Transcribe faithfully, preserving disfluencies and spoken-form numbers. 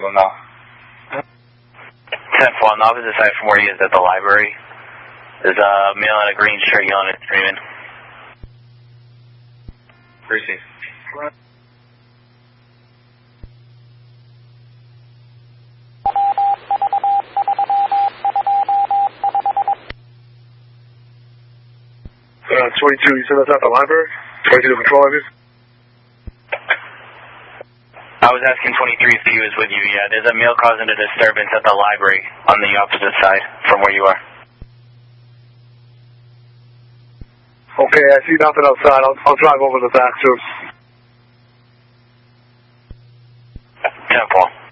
them now. ten four, on the opposite side from where he is at the library. There's a male in a green shirt yelling and screaming. Received. Uh, twenty-two, you said that's at the library? twenty-two to control, I mean? I was asking twenty-three if he was with you. Yeah, there's a male causing a disturbance at the library on the opposite side from where you are. Okay, I see nothing outside. I'll, I'll drive over to the back soon. ten four.